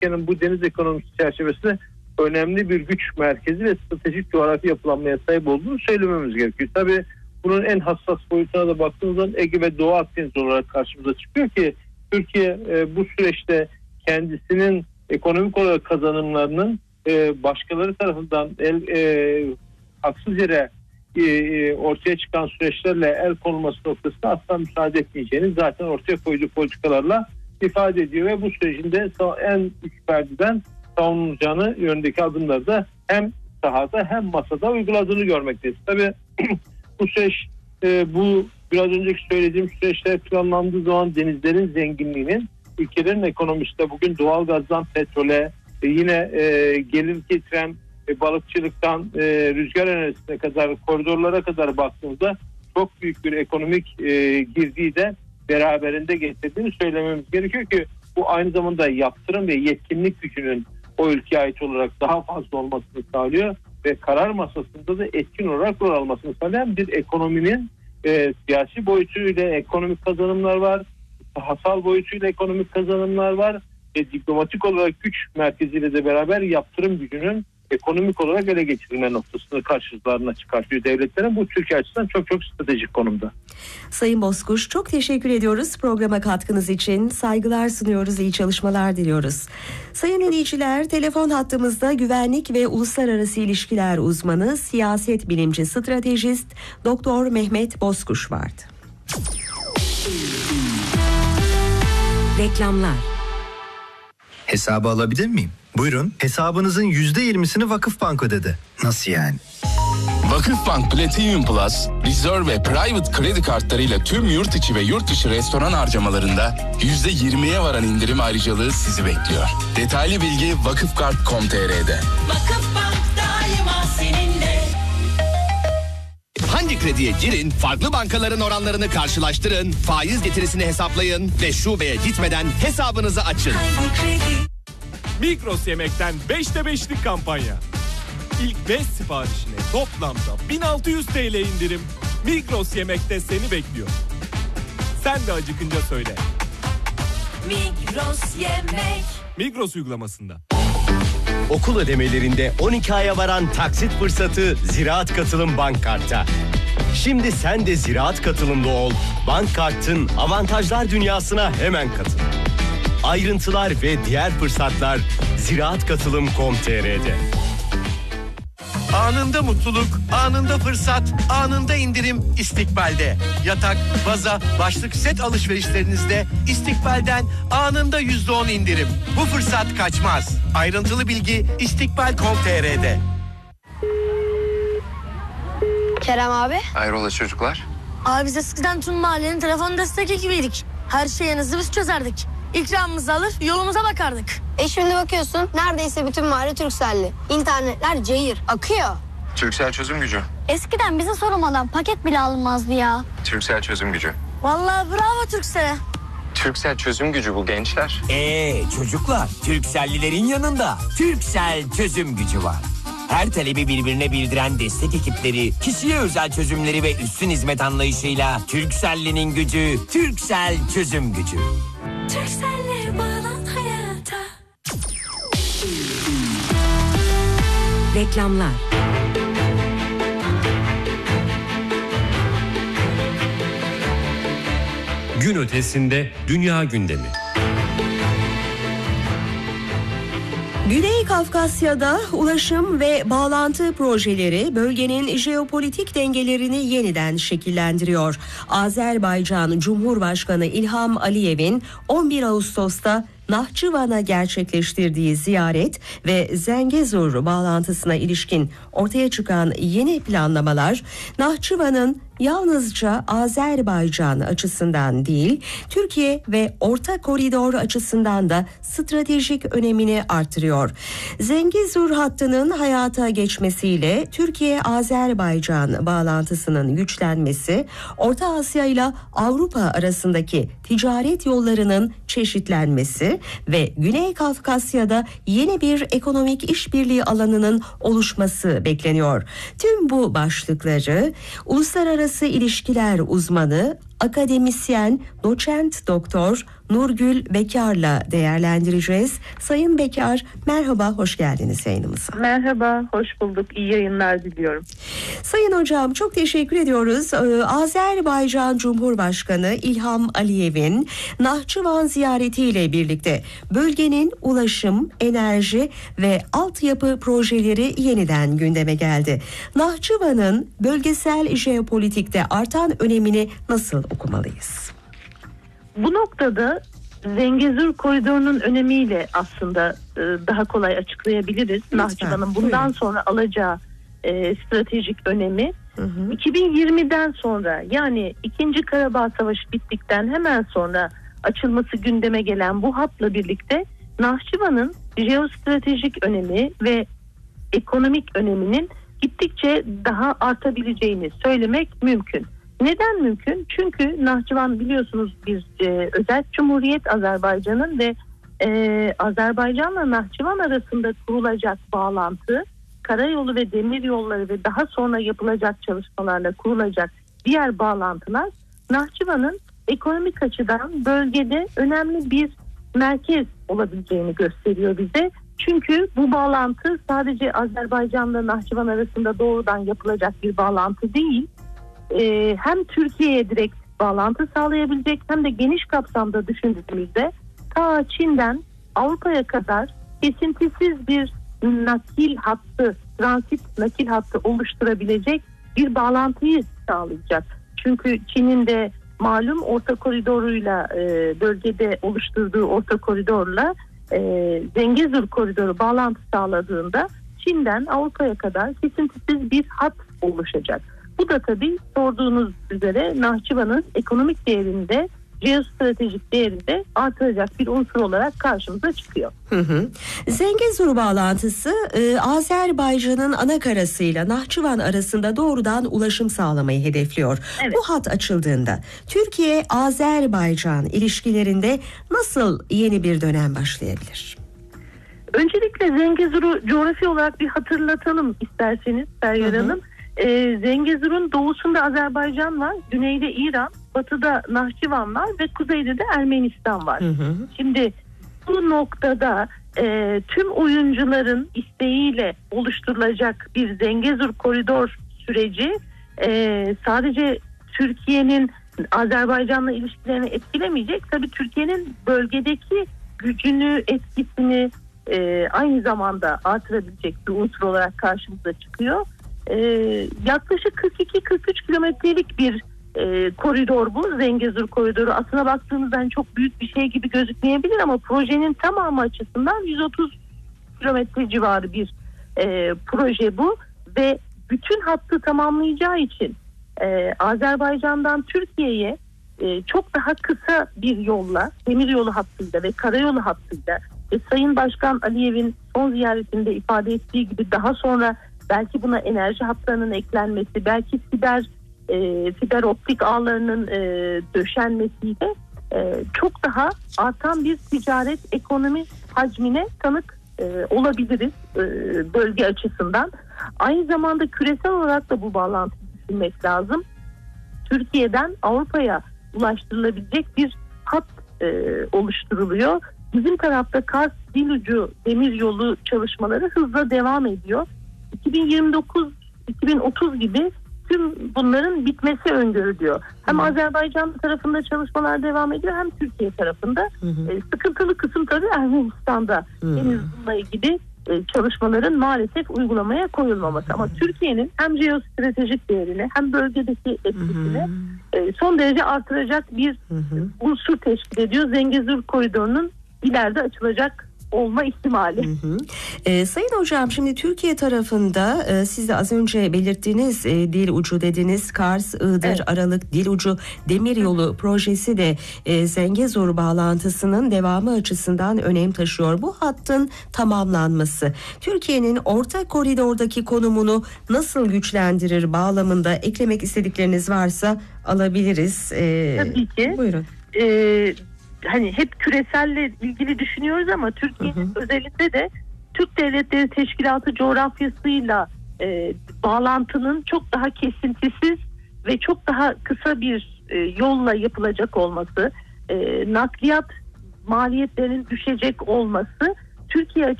Türkiye'nin bu deniz ekonomisi çerçevesinde önemli bir güç merkezi ve stratejik coğrafi yapılanmaya sahip olduğunu söylememiz gerekiyor. Tabii bunun en hassas boyutuna da baktığımız zaman Ege ve Doğu Akdeniz olarak karşımıza çıkıyor ki Türkiye bu süreçte kendisinin ekonomik olarak kazanımlarının başkaları tarafından haksız yere ortaya çıkan süreçlerle el konulması noktasında asla müsaade etmeyeceğini zaten ortaya koyduğu politikalarla ifade ediyor ve bu sürecin de en üst perdeden savunulacağını yönündeki adımları da hem sahada hem masada uyguladığını görmekteyiz. Tabii bu süreç bu biraz önceki söylediğim süreçler planlandığı zaman denizlerin zenginliğinin ülkelerin ekonomisinde bugün doğalgazdan petrole yine gelir getiren balıkçılıktan rüzgar enerjisine kadar koridorlara kadar baktığımızda çok büyük bir ekonomik girdiği de beraberinde getirdiğini söylememiz gerekiyor ki bu aynı zamanda yaptırım ve yetkinlik gücünün o ülkeye ait olarak daha fazla olmasını sağlıyor ve karar masasında da etkin olarak rol almasını sağlayan bir ekonominin siyasi boyutuyla ekonomik kazanımlar var, sahasal boyutuyla ekonomik kazanımlar var ve diplomatik olarak güç merkeziyle de beraber yaptırım gücünün ekonomik olarak ele geçirilme noktasını karşılarına çıkartıyor devletlerin. Bu Türkiye açısından çok çok stratejik konumda. Sayın Bozkuş, çok teşekkür ediyoruz programa katkınız için. Saygılar sunuyoruz, iyi çalışmalar diliyoruz. Sayın dinleyiciler, telefon hattımızda güvenlik ve uluslararası ilişkiler uzmanı, siyaset bilimci, stratejist Doktor Mehmet Bozkuş vardı. Reklamlar. Hesabı alabilir miyim? Buyurun. Hesabınızın %20'sini Vakıfbank ödedi. Nasıl yani? Vakıfbank Platinum Plus, Reserve ve Private kredi kartlarıyla tüm yurt içi ve yurt dışı restoran harcamalarında %20'ye varan indirim ayrıcalığı sizi bekliyor. Detaylı bilgi vakıfkart.com.tr'de. Vakıfbank daima seninle. Hangi krediye girin, farklı bankaların oranlarını karşılaştırın, faiz getirisini hesaplayın ve şubeye gitmeden hesabınızı açın. Migros Yemek'ten 5'te 5'lik kampanya. İlk 5 siparişine toplamda 1600 TL indirim. Migros Yemek'te seni bekliyor. Sen de acıkınca söyle. Migros Yemek. Migros uygulamasında. Okul ödemelerinde 12 aya varan taksit fırsatı Ziraat Katılım Bank Kart'ta. Şimdi sen de Ziraat Katılımlı ol. Bank Kart'ın avantajlar dünyasına hemen katıl. Ayrıntılar ve diğer fırsatlar ziraatkatılım.com.tr'de. Anında mutluluk, anında fırsat, anında indirim İstikbal'de. Yatak, baza, başlık set alışverişlerinizde İstikbal'den anında %10 indirim. Bu fırsat kaçmaz. Ayrıntılı bilgi istikbal.com.tr'de. Kerem abi. Hayrola çocuklar? Abi biz eskiden tüm mahallenin telefon destek ekibiydik. Her şeyi hızlı biz çözerdik. İkramımızı alır yolumuza bakardık. Şimdi bakıyorsun neredeyse bütün mahalle Turkcell'li. İnternetler cayır akıyor. Turkcell çözüm gücü. Eskiden bize sorulmadan paket bile alınmazdı ya. Turkcell çözüm gücü. Vallahi bravo Turkcell'e. Turkcell çözüm gücü bu gençler. Çocuklar, Turkcell'lilerin yanında Turkcell çözüm gücü var. Her talebi birbirine bildiren destek ekipleri, kişiye özel çözümleri ve üstün hizmet anlayışıyla Turkcell'linin gücü, Turkcell çözüm gücü. Turkcell'le bağlan hayata. Reklamlar. Gün ötesinde dünya gündemi. Güney Kafkasya'da ulaşım ve bağlantı projeleri bölgenin jeopolitik dengelerini yeniden şekillendiriyor. Azerbaycan Cumhurbaşkanı İlham Aliyev'in 11 Ağustos'ta Nahçıvan'a gerçekleştirdiği ziyaret ve Zengezur bağlantısına ilişkin ortaya çıkan yeni planlamalar Nahçıvan'ın yalnızca Azerbaycan açısından değil, Türkiye ve Orta Koridor açısından da stratejik önemini artırıyor. Zengezur hattının hayata geçmesiyle Türkiye-Azerbaycan bağlantısının güçlenmesi, Orta Asya ile Avrupa arasındaki ticaret yollarının çeşitlenmesi ve Güney Kafkasya'da yeni bir ekonomik işbirliği alanının oluşması bekleniyor. Tüm bu başlıkları Uluslararası İlişkiler uzmanı, akademisyen, doçent doktor Nurgül Bekar'la değerlendireceğiz. Sayın Bekar, merhaba, hoş geldiniz yayınımıza. Merhaba, hoş bulduk. İyi yayınlar diliyorum. Sayın hocam, çok teşekkür ediyoruz. Azerbaycan Cumhurbaşkanı İlham Aliyev'in Nahçıvan ziyaretiyle birlikte bölgenin ulaşım, enerji ve altyapı projeleri yeniden gündeme geldi. Nahçıvan'ın bölgesel jeopolitikte artan önemini nasıl okumalıyız? Bu noktada Zengezur koridorunun önemiyle aslında daha kolay açıklayabiliriz. Nahçıvan'ın bundan sonra alacağı stratejik önemi. 2020'den sonra, yani 2. Karabağ Savaşı bittikten hemen sonra açılması gündeme gelen bu hatla birlikte Nahçıvan'ın jeostratejik önemi ve ekonomik öneminin gittikçe daha artabileceğini söylemek mümkün. Neden mümkün? Çünkü Nahçıvan biliyorsunuz bir özel cumhuriyet Azerbaycan'ın ve Azerbaycan'la Nahçıvan arasında kurulacak bağlantı, karayolu ve demiryolları ve daha sonra yapılacak çalışmalarla kurulacak diğer bağlantılar Nahçıvan'ın ekonomik açıdan bölgede önemli bir merkez olabileceğini gösteriyor bize. Çünkü bu bağlantı sadece Azerbaycan'la Nahçıvan arasında doğrudan yapılacak bir bağlantı değil. Hem Türkiye'ye direkt bağlantı sağlayabilecek hem de geniş kapsamda düşündüğümüzde ta Çin'den Avrupa'ya kadar kesintisiz bir nakil hattı, transit nakil hattı oluşturabilecek bir bağlantıyı sağlayacak. Çünkü Çin'in de malum orta koridoruyla bölgede oluşturduğu orta koridorla Zengezur koridoru bağlantı sağladığında Çin'den Avrupa'ya kadar kesintisiz bir hat oluşacak. Bu da tabii sorduğunuz üzere Nahçıvan'ın ekonomik değerinde, jeostratejik değerinde artıracak bir unsur olarak karşımıza çıkıyor. Zengezur bağlantısı Azerbaycan'ın anakarasıyla Nahçıvan arasında doğrudan ulaşım sağlamayı hedefliyor. Evet. Bu hat açıldığında Türkiye-Azerbaycan ilişkilerinde nasıl yeni bir dönem başlayabilir? Öncelikle Zengezur'u coğrafi olarak bir hatırlatalım isterseniz Feryal Hanım. Zengezur'un doğusunda Azerbaycan var, güneyde İran, batıda Nahçıvan var ve kuzeyde de Ermenistan var. Şimdi bu noktada tüm oyuncuların isteğiyle oluşturulacak bir Zengezur koridor süreci sadece Türkiye'nin Azerbaycan'la ilişkilerini etkilemeyecek. Tabii Türkiye'nin bölgedeki gücünü, etkisini aynı zamanda artırabilecek bir unsur olarak karşımıza çıkıyor. Yaklaşık 42-43 kilometrelik bir koridor bu. Zengezur koridoru aslına baktığımızda çok büyük bir şey gibi gözükmeyebilir ama projenin tamamı açısından 130 kilometre civarı bir proje bu ve bütün hattı tamamlayacağı için Azerbaycan'dan Türkiye'ye çok daha kısa bir yolla, demiryolu hattıyla ve karayolu hattıyla Sayın Başkan Aliyev'in son ziyaretinde ifade ettiği gibi daha sonra belki buna enerji hatlarının eklenmesi, belki fiber optik ağlarının döşenmesiyle çok daha artan bir ticaret ekonomi hacmine tanık olabiliriz bölge açısından. Aynı zamanda küresel olarak da bu bağlantıyı düşünmek lazım. Türkiye'den Avrupa'ya ulaştırılabilecek bir hat oluşturuluyor. Bizim tarafta Kars-Dilucu demiryolu çalışmaları hızla devam ediyor. 2029-2030 gibi tüm bunların bitmesi öngörülüyor. Hem Azerbaycan tarafında çalışmalar devam ediyor hem Türkiye tarafında. Sıkıntılı kısım tabii Ermenistan'da henüz bununla ilgili çalışmaların maalesef uygulamaya koyulmaması. Ama Türkiye'nin hem jeostratejik değerini hem bölgedeki etkisini son derece artıracak bir unsur teşkil ediyor. Zengezur koridorunun ileride açılacak olma ihtimali. Sayın hocam, şimdi Türkiye tarafında siz de az önce belirttiğiniz dil ucu dediniz, Kars, Iğdır, Aralık dil ucu demiryolu projesi de Zengezur bağlantısının devamı açısından önem taşıyor. Bu hattın tamamlanması Türkiye'nin orta koridordaki konumunu nasıl güçlendirir bağlamında eklemek istedikleriniz varsa alabiliriz. Tabii ki. Buyurun. Hani hep küreselle ilgili düşünüyoruz ama Türkiye'nin özelinde de Türk Devletleri Teşkilatı coğrafyasıyla bağlantının çok daha kesintisiz ve çok daha kısa bir yolla yapılacak olması, nakliyat maliyetlerinin düşecek olması Türkiye